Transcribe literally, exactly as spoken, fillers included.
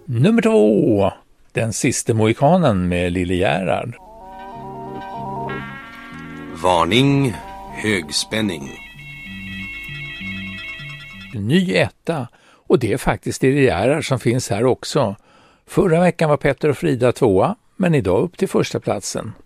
Nummer två, Den sista mohikanen med Lille Gerhard. Varning, högspänning. Ny etta, och det är faktiskt Lille Gerhard som finns här också. Förra veckan var Petter och Frida tvåa, men idag upp till första platsen.